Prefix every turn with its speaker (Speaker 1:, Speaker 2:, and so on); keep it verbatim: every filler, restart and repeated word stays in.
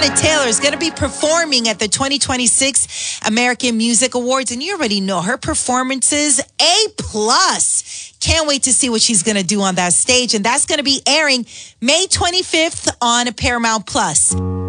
Speaker 1: Elizabeth Taylor is going to be performing at the twenty twenty-six American Music Awards, and you already know her performances, A plus. Can't wait to see what she's going to do on that stage, and that's going to be airing May twenty-fifth on Paramount Plus.